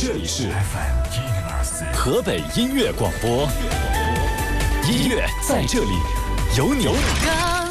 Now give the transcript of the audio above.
这里是 河北音乐广播，音乐在这里有你。